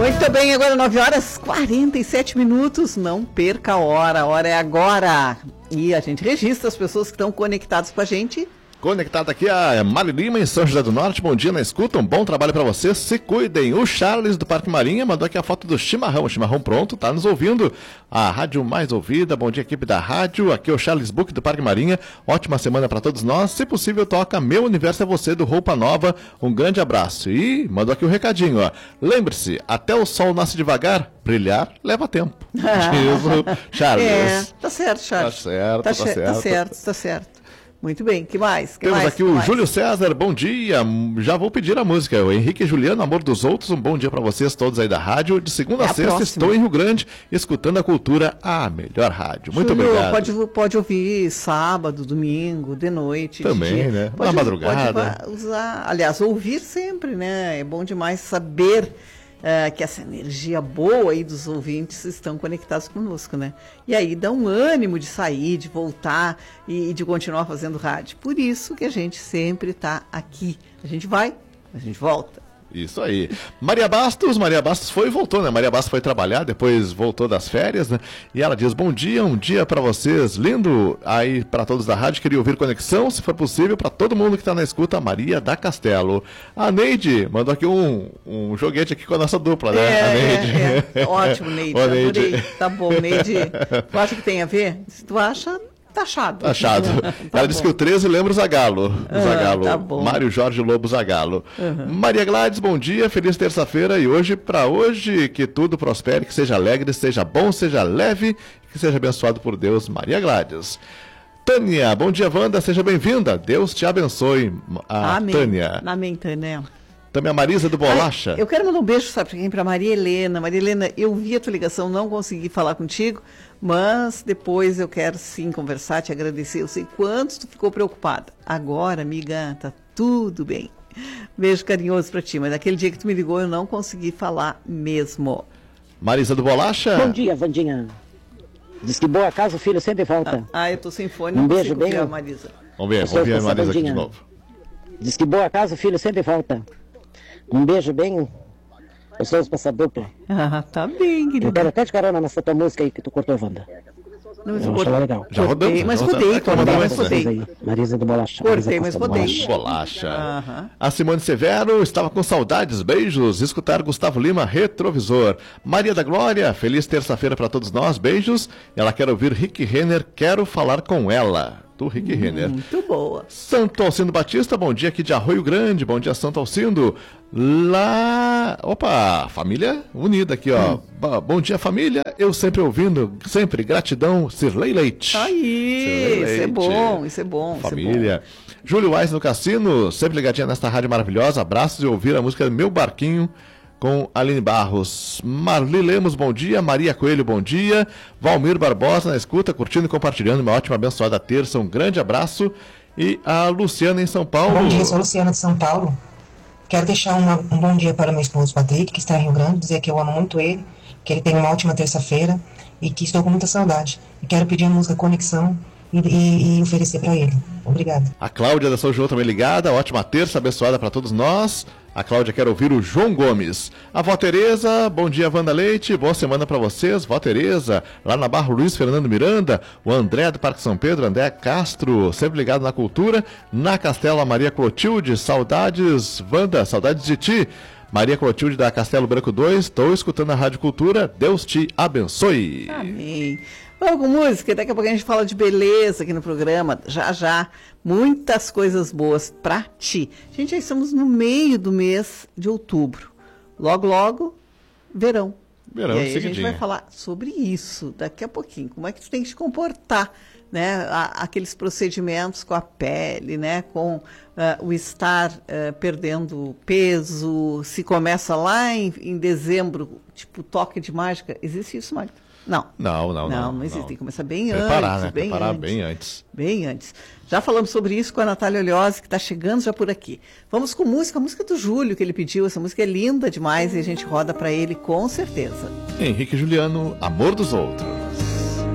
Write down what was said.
Muito bem, agora 9h47. Não perca a hora é agora. E a gente registra as pessoas que estão conectadas com a gente. Conectada aqui a Mari Lima em São José do Norte, bom dia na escuta, um bom trabalho para vocês, se cuidem. O Charles do Parque Marinha mandou aqui a foto do chimarrão, o chimarrão pronto, tá nos ouvindo, a rádio mais ouvida, bom dia equipe da rádio, aqui é o Charles Book do Parque Marinha, ótima semana para todos nós, se possível toca Meu Universo é Você do Roupa Nova, um grande abraço. E mandou aqui um recadinho, ó, lembre-se, até o sol nasce devagar, brilhar leva tempo. Diz o Charles. Tá certo, Charles. Tá certo. Muito bem, que mais? Temos aqui o Júlio César, bom dia, já vou pedir a música, o Henrique e Juliano, Amor dos Outros, um bom dia para vocês todos aí da rádio, de segunda a sexta estou em Rio Grande, escutando a Cultura, a melhor rádio, muito Júlio, obrigado. Pode ouvir sábado, domingo, de noite, também, de dia. Né, na madrugada. Pode usar, aliás, ouvir sempre, né, é bom demais saber que essa energia boa aí dos ouvintes estão conectados conosco, né? E aí dá um ânimo de sair, de voltar e de continuar fazendo rádio. Por isso que a gente sempre está aqui. A gente vai, a gente volta. Isso aí. Maria Bastos foi e voltou, né? Maria Bastos foi trabalhar, depois voltou das férias, né? E ela diz, bom dia, um dia para vocês, lindo aí para todos da rádio, queria ouvir conexão, se for possível, para todo mundo que está na escuta, Maria da Castelo. A Neide mandou aqui um joguete aqui com a nossa dupla, né? A Neide. Ótimo, Neide, adorei. Tá bom, Neide. Tu acha que tem a ver? Se tu acha... Taxado. Tá ela disse que o 13 lembra o Zagalo. Tá bom. Mário Jorge Lobo Zagalo. Maria Gladys, bom dia, feliz terça-feira. E hoje, para hoje, que tudo prospere, que seja alegre, seja bom, seja leve, que seja abençoado por Deus. Maria Gladys. Tânia, bom dia, Wanda, seja bem-vinda. Deus te abençoe. Amém. Tânia. Amém, Tânia. Também a Marisa do Bolacha. Eu quero mandar um beijo, sabe, para Maria Helena. Maria Helena, eu vi a tua ligação, não consegui falar contigo, mas depois eu quero sim conversar, te agradecer. Eu sei quanto tu ficou preocupada. Agora, amiga, tá tudo bem. Beijo carinhoso para ti, mas naquele dia que tu me ligou eu não consegui falar mesmo. Marisa do Bolacha. Bom dia, Vandinha. Diz que boa casa o filho sempre volta. Eu tô sem fone, não beijo consigo bem, a Marisa. Vamos ver a Marisa aqui de novo. Diz que boa casa o filho sempre volta. Um beijo bem gostoso pra essa dupla. Tá bem, querido. Eu quero até de carona nessa tua música aí que tu cortou, Wanda. Não, eu vou legal. Já rodamos, mas rodei. Marisa do Bolacha. Cortei, mas rodei. Bolacha. A Simone Severo estava com saudades, beijos. Escutar Gustavo Lima, Retrovisor. Maria da Glória, feliz terça-feira para todos nós, beijos. Ela quer ouvir Rick Renner, quero falar com ela. Do Rick Renner. Muito boa. Santo Alcindo Batista, bom dia aqui de Arroio Grande, bom dia Santo Alcindo. Família unida aqui, ó. Bom dia família, eu sempre ouvindo, sempre gratidão, Cirlei Leite. Isso é bom. Família. Júlio Wais no Cassino, sempre ligadinha nesta rádio maravilhosa, abraços e ouvir a música Meu Barquinho, com Aline Barros. Marli Lemos, bom dia. Maria Coelho, bom dia. Valmir Barbosa na escuta, curtindo e compartilhando. Uma ótima, abençoada terça. Um grande abraço. E a Luciana em São Paulo. Bom dia, sou a Luciana de São Paulo. Quero deixar um bom dia para meu esposo Patrick, que está em Rio Grande, dizer que eu amo muito ele, que ele tem uma ótima terça-feira e que estou com muita saudade. E quero pedir a música Conexão e oferecer para ele. Obrigada. A Cláudia da São João também ligada. Ótima terça, abençoada para todos nós. A Cláudia quer ouvir o João Gomes. A Vó Tereza, bom dia Wanda Leite, boa semana para vocês, Vó Tereza. Lá na Barra Luiz Fernando Miranda, o André do Parque São Pedro, André Castro, sempre ligado na cultura. Na Castela Maria Clotilde, saudades Wanda, saudades de ti. Maria Clotilde da Castelo Branco 2, estou escutando a Rádio Cultura, Deus te abençoe. Amém. Vamos com música, daqui a pouco a gente fala de beleza aqui no programa, já, muitas coisas boas pra ti. Gente, já estamos no meio do mês de outubro, logo, verão. E aí a gente vai falar sobre isso daqui a pouquinho, como é que tu tem que te comportar, né, aqueles procedimentos com a pele, né, com o estar perdendo peso, se começa lá em dezembro, tipo toque de mágica, existe isso, Magda? Não existe, tem que começar bem antes. Bem antes. Já falamos sobre isso com a Natália Oliosi, que está chegando já por aqui. Vamos com a música do Júlio que ele pediu, essa música é linda demais e a gente roda para ele com certeza. Henrique e Juliano, Amor dos Outros.